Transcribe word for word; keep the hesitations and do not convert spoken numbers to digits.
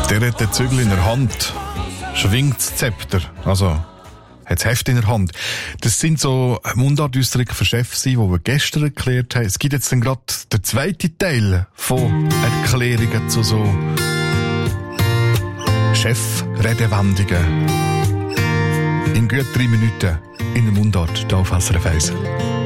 Der hat den Zügel in der Hand, schwingt das Zepter, also hat das Heft in der Hand. Das sind so Mundartausdrücke für Chefs, die wir gestern erklärt haben. Es gibt jetzt dann gerade den zweiten Teil von Erklärungen zu so Chefredewendungen. In gut drei Minuten in der Mundart, hier auf S R F eins.